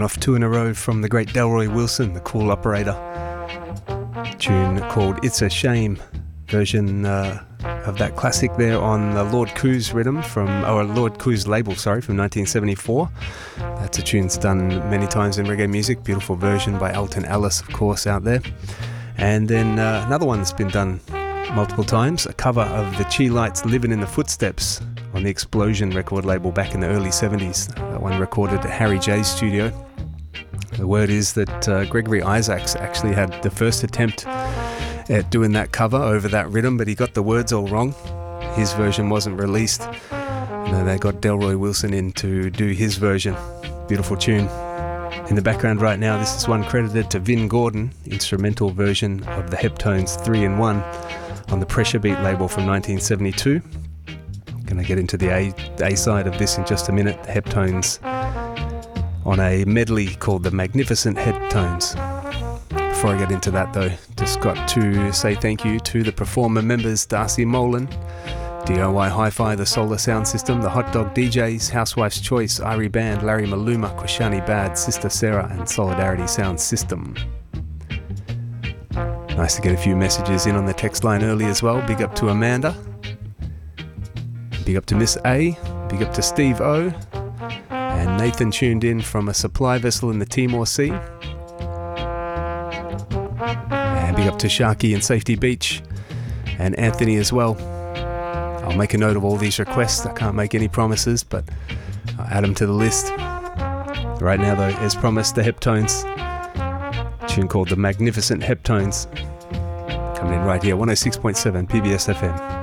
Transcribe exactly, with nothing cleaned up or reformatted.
One off two in a row from the great Delroy Wilson, the Cool Operator. Tune called It's a Shame, version uh, of that classic there on the Lord Coos rhythm from, or Lord Coos label, sorry, from nineteen seventy-four. That's a tune that's done many times in reggae music. Beautiful version by Alton Ellis, of course, out there. And then uh, another one that's been done multiple times, a cover of the Chi Lights' Living in the Footsteps on the Explosion record label back in the early seventies. That one recorded at Harry J's studio. The word is that uh, Gregory Isaacs actually had the first attempt at doing that cover over that rhythm, but he got the words all wrong. His version wasn't released. And then they got Delroy Wilson in to do his version. Beautiful tune. In the background right now, this is one credited to Vin Gordon, instrumental version of the Heptones three in one on the Pressure Beat label from nineteen seventy-two. Going to get into the A, A side of this in just a minute. The Heptones on a medley called the Magnificent Heptones. Before I get into that though, just got to say thank you to the performer members Darcy Molan, D I Y Hi-Fi, the Solar Sound System, the Hot Dog D Js, Housewife's Choice, Irie Band, Larry Maluma, Kwashani Bad, Sister Sarah and Solidarity Sound System. Nice to get a few messages in on the text line early as well. Big up to Amanda. Big up to Miss A. Big up to Steve O. And Nathan tuned in from a supply vessel in the Timor Sea. And big up to Sharky in Safety Beach. And Anthony as well. I'll make a note of all these requests. I can't make any promises, but I'll add them to the list. Right now though, as promised, the Heptones. A tune called The Magnificent Heptones. Coming in right here, one oh six point seven P B S F M.